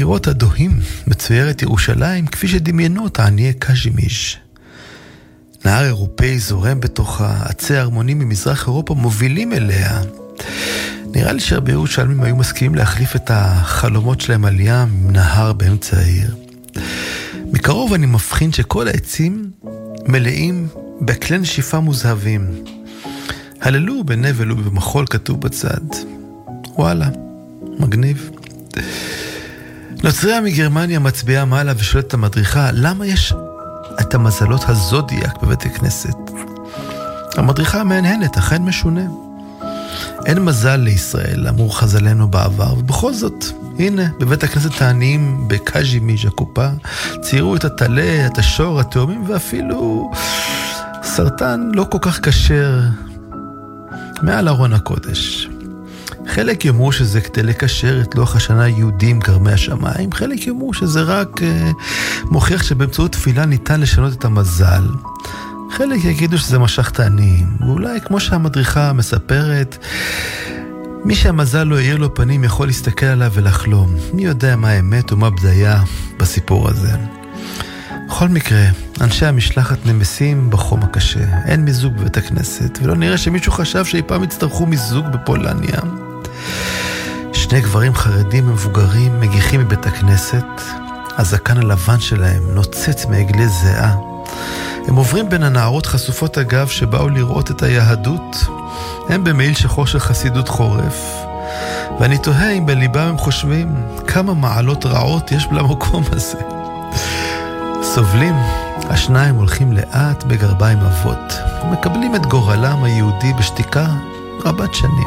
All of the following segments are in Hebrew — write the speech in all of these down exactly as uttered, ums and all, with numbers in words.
בקירות הדוהים מצוירת ירושלים כפי שדמיינו אותה עניי קז'ימיז'. נהר אירופאי זורם בתוכה, עצי הרמונים ממזרח אירופה מובילים אליה. נראה לי שהרבה ירושלמים היו מסכימים להחליף את החלומות שלהם על ים עם נהר באמצע העיר. מקרוב אני מבחין שכל העצים מלאים בכלי נשיפה מוזהבים. הללו בנבל ובמחול כתוב בצד. וואלה, מגניב. נוצריה מגרמניה מצביעה מעלה ושואלת את המדריכה, למה יש את המזלות הזודיאק בבית הכנסת? המדריכה מהנהנת, אכן משונה. אין מזל לישראל, אמרו חז"לינו בעבר, ובכל זאת, הנה, בבית הכנסת העניים בקז'ימיז' הקופה, ציירו את הטלה, את השור, התאומים, ואפילו סרטן לא כל כך קשר מעל ארון הקודש. חלק יאמרו שזה כדי לקשר את לוח השנה יהודים גרמי השמיים, חלק יאמרו שזה רק uh, מוכיח שבאמצעות תפילה ניתן לשנות את המזל. חלק יגידו שזה משך תעניים, ואולי כמו שהמדריכה מספרת, מי שהמזל לא העיר לו פנים יכול להסתכל עליו ולחלום. מי יודע מה האמת ומה בדיה בסיפור הזה. בכל מקרה, אנשי המשלחת נמסים בחום הקשה. אין מיזוג בבית הכנסת, ולא נראה שמישהו חשב שאי פעם יצטרכו מיזוג בפולניה. שני גברים חרדים מבוגרים מגיחים מבית הכנסת, הזקן הלבן שלהם נוצץ מעגלי זהה. הם עוברים בין הנערות חשופות הגב שבאו לראות את היהדות. הם במעיל שחור של חסידות חורף. ואני תוהה אם בליבם הם חושבים כמה מעלות רעות יש למקום הזה. סובלים, השניים הולכים לאט בגרביים אבות. מקבלים את גורלם היהודי בשתיקה רבת שנים.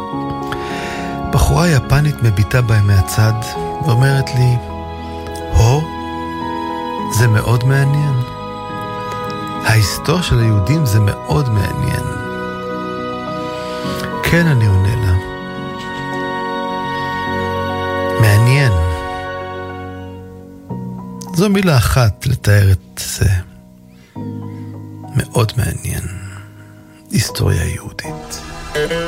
בחורה יפנית מביטה בהם מהצד ואומרת לי, הו, זה מאוד מעניין. ההיסטוריה של היהודים זה מאוד מעניין. כן, אני עונה לה. מעניין. זו מילה אחת לתאר את זה. מאוד מעניין. היסטוריה יהודית.